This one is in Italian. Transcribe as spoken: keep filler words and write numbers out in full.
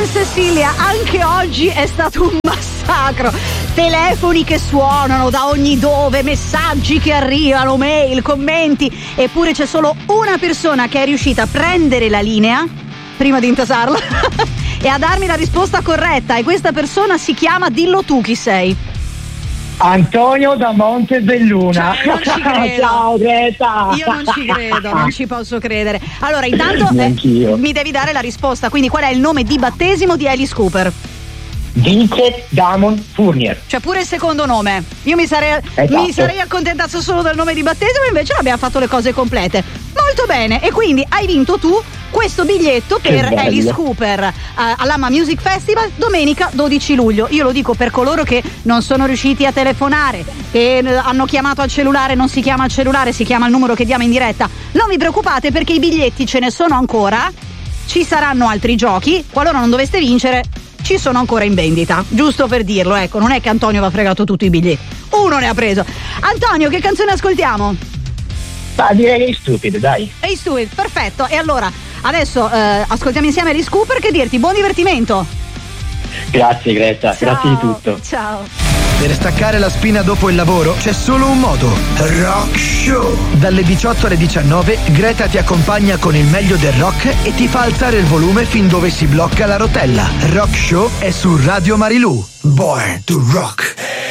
San Cecilia, anche oggi è stato un massacro. Telefoni che suonano da ogni dove, messaggi che arrivano, mail, commenti. Eppure c'è solo una persona che è riuscita a prendere la linea prima di intasarla e a darmi la risposta corretta. E questa persona si chiama, dillo tu chi sei. Antonio da Montebelluna. Cioè, non ci credo. Ciao Greta. Io non ci credo, non ci posso credere. Allora, intanto eh, mi devi dare la risposta. Quindi qual è il nome di battesimo di Alice Cooper? Vincent Damon Fournier. Cioè pure il secondo nome. Io mi sarei, esatto. mi sarei accontentato solo del nome di battesimo, invece abbiamo fatto le cose complete. Molto bene. E quindi hai vinto tu questo biglietto per Alice Cooper uh, all'Amma Music Festival domenica dodici luglio. Io lo dico per coloro che non sono riusciti a telefonare, che hanno chiamato al cellulare. Non si chiama al cellulare, si chiama il numero che diamo in diretta. Non vi preoccupate, perché i biglietti ce ne sono ancora. Ci saranno altri giochi. Qualora non doveste vincere, ci sono ancora in vendita, giusto per dirlo. Ecco, non è che Antonio va fregato tutti i biglietti, uno ne ha preso. Antonio, che canzone ascoltiamo? Ah, direi Hey Stupid, dai. Hey Stupid, perfetto. E allora adesso eh, ascoltiamo insieme Alice Cooper. Che dirti, buon divertimento. Grazie Greta, Ciao. grazie di tutto. Ciao. Per staccare la spina dopo il lavoro c'è solo un modo: Rock Show. Dalle diciotto alle diciannove Greta ti accompagna con il meglio del rock e ti fa alzare il volume fin dove si blocca la rotella. Rock Show è su Radio Marilù. Born to Rock.